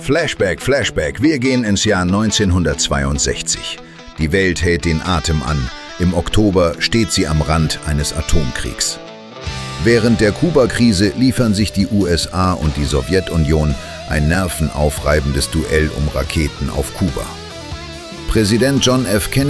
Flashback, Flashback, wir gehen ins Jahr 1962. Die Welt hält den Atem an. Im Oktober steht sie am Rand eines Atomkriegs. Während der Kuba-Krise liefern sich die USA und die Sowjetunion ein nervenaufreibendes Duell um Raketen auf Kuba. Präsident John F. Kennedy